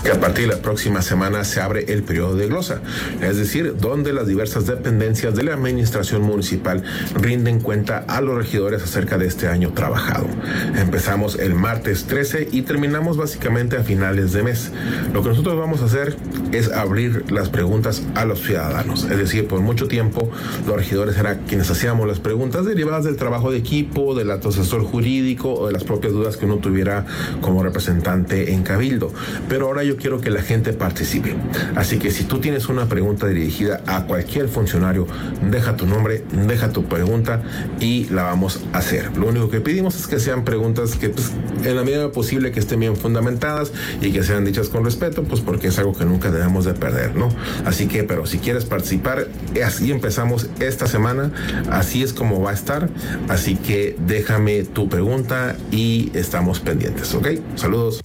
que a partir de la próxima semana se abre el periodo de glosa, es decir, donde las diversas dependencias de la administración municipal rinden cuenta a los regidores acerca de este año trabajado. Empezamos el martes 13 y terminamos básicamente a finales de mes. Lo que nosotros vamos a hacer es abrir las preguntas a los ciudadanos, es decir, por mucho tiempo los regidores eran quienes hacíamos las preguntas derivadas del trabajo de equipo, del asesor jurídico o de las propias dudas que uno tuviera como representante en Cabildo. Pero ahora yo quiero que la gente participe. Así que si tú tienes una pregunta dirigida a cualquier funcionario, deja tu nombre, deja tu pregunta y la vamos a hacer. Lo único que pedimos es que sean preguntas que, pues, en la medida posible que estén bien fundamentadas y que sean dichas con respeto, pues porque es algo que nunca debemos de perder, ¿no? Así que, pero si quieres participar, así empezamos esta semana, así es como va a estar, así que déjame tu pregunta y estamos pendientes, ¿ok? Saludos.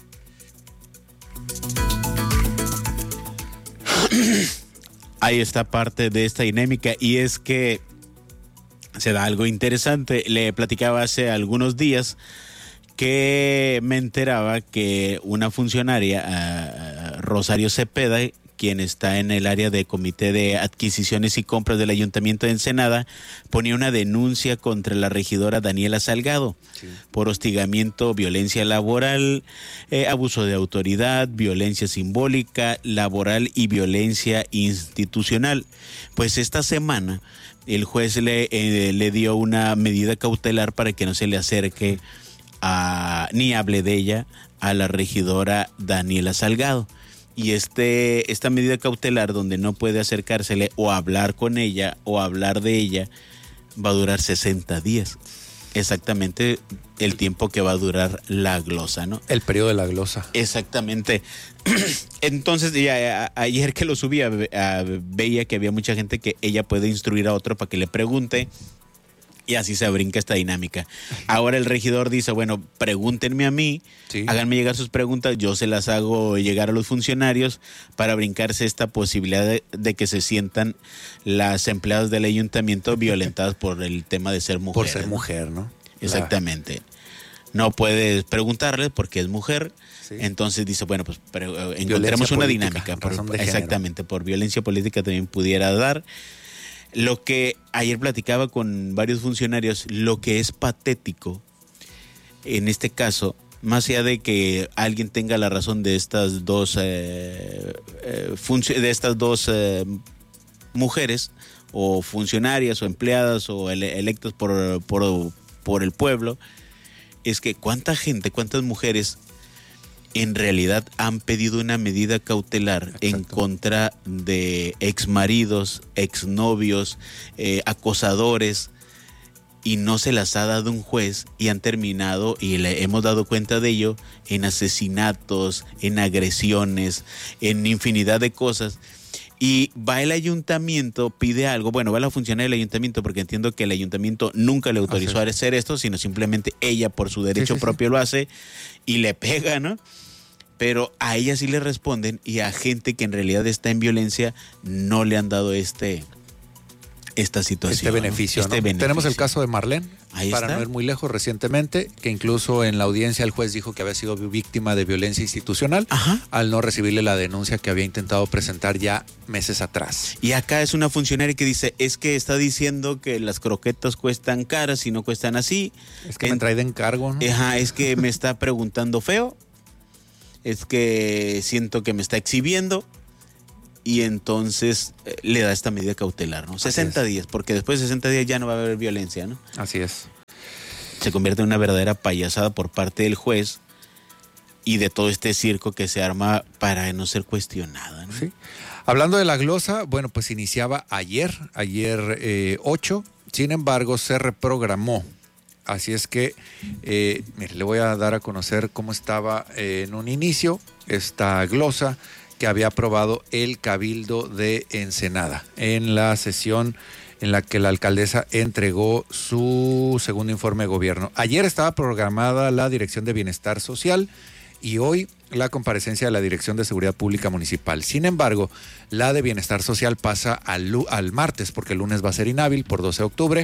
Ahí está parte de esta dinámica y es que se da algo interesante. Le platicaba hace algunos días que me enteraba que una funcionaria, Rosario Cepeda, quien está en el área de Comité de Adquisiciones y Compras del Ayuntamiento de Ensenada, ponía una denuncia contra la regidora Daniela Salgado por hostigamiento, violencia laboral, abuso de autoridad, violencia simbólica, laboral y violencia institucional. Pues esta semana el juez le dio una medida cautelar para que no se le acerque ni hable de ella a la regidora Daniela Salgado. Y esta medida cautelar donde no puede acercársele o hablar con ella o hablar de ella va a durar 60 días. Exactamente el tiempo que va a durar la glosa, ¿no? El periodo de la glosa. Exactamente. Entonces, ayer que lo subía, veía que había mucha gente que ella puede instruir a otro para que le pregunte. Y así se brinca esta dinámica. Ahora el regidor dice, bueno, pregúntenme a mí, sí, háganme llegar sus preguntas, yo se las hago llegar a los funcionarios para brincarse esta posibilidad de que se sientan las empleadas del ayuntamiento violentadas por el tema de ser mujer. Por ser mujer, ¿no? Exactamente. No puedes preguntarle porque es mujer. Sí. Entonces dice, bueno, pues encontremos una dinámica. Exactamente, por violencia política también pudiera dar. Lo que ayer platicaba con varios funcionarios, lo que es patético en este caso, más allá de que alguien tenga la razón de estas dos mujeres o funcionarias o empleadas o electas por el pueblo, es que cuántas mujeres en realidad han pedido una medida cautelar. Exacto. En contra de exmaridos, exnovios, acosadores, y no se las ha dado un juez y han terminado, y le hemos dado cuenta de ello, en asesinatos, en agresiones, en infinidad de cosas. Y va el ayuntamiento, pide algo, bueno, va la funcionaria del ayuntamiento, porque entiendo que el ayuntamiento nunca le autorizó a hacer esto, sino simplemente ella por su derecho propio lo hace y le pega, ¿no? Pero a ella sí le responden, y a gente que en realidad está en violencia no le han dado esta situación. Este beneficio, ¿no? Tenemos el caso de Marlene, para no ir muy lejos, recientemente, que incluso en la audiencia el juez dijo que había sido víctima de violencia institucional. Ajá. Al no recibirle la denuncia que había intentado presentar ya meses atrás. Y acá es una funcionaria que dice, es que está diciendo que las croquetas cuestan caras y no cuestan así. Es que me trae de encargo, ¿no? Ajá, es que me está preguntando feo, es que siento que me está exhibiendo. Y entonces le da esta medida cautelar, ¿no? 60 días, porque después de 60 días ya no va a haber violencia, ¿no? Así es. Se convierte en una verdadera payasada por parte del juez y de todo este circo que se arma para no ser cuestionada, ¿no? Sí. Hablando de la glosa, bueno, pues iniciaba ayer 8, sin embargo se reprogramó. Así es que, mire, le voy a dar a conocer cómo estaba en un inicio esta glosa que había aprobado el Cabildo de Ensenada en la sesión en la que la alcaldesa entregó su segundo informe de gobierno. Ayer estaba programada la Dirección de Bienestar Social y hoy la comparecencia de la Dirección de Seguridad Pública Municipal. Sin embargo, la de Bienestar Social pasa al martes, porque el lunes va a ser inhábil por 12 de octubre.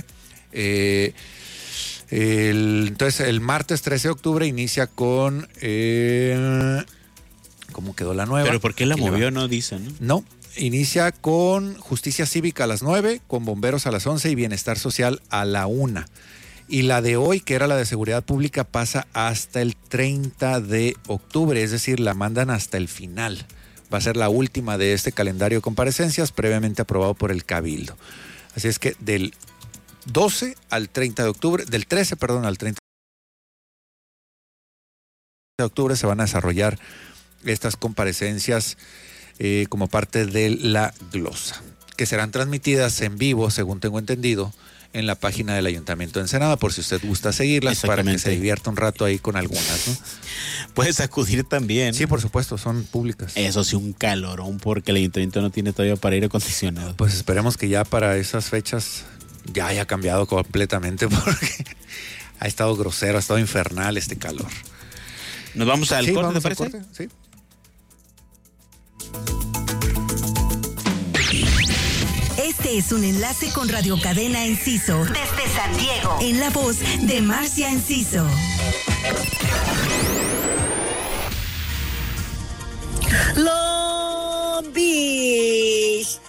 Entonces, el martes 13 de octubre inicia con... ¿cómo quedó la nueva. ¿Pero por qué la Aquí movió? No dice, ¿no? No, inicia con Justicia Cívica a las 9, con Bomberos a las 11 y Bienestar Social a la 1. Y la de hoy, que era la de Seguridad Pública, pasa hasta el 30 de octubre, es decir, la mandan hasta el final. Va a ser la última de este calendario de comparecencias previamente aprobado por el Cabildo. Así es que del 12 al 30 de octubre, del 13, perdón, al 30 de octubre se van a desarrollar estas comparecencias como parte de la glosa, que serán transmitidas en vivo, según tengo entendido, en la página del Ayuntamiento de Ensenada, por si usted gusta seguirlas, para que se divierta un rato ahí con algunas, ¿no? Puedes acudir también. Sí, por supuesto, son públicas. Eso sí, un calorón, porque el Ayuntamiento no tiene todavía para aire acondicionado. Pues esperemos que ya para esas fechas ya haya cambiado completamente, porque ha estado grosero, ha estado infernal este calor. ¿Nos vamos al corte, te parece? Corte, sí. Este es un enlace con Radio Cadena Enciso desde San Diego, en la voz de Marcia Enciso. La